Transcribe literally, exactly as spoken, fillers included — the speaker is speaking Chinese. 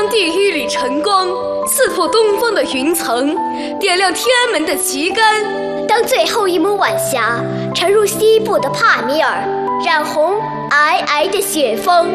当地狱里晨光刺破东方的云层，点亮天安门的旗杆； 当最后一抹晚霞沉入西部的帕米尔，染红皑皑的雪峰。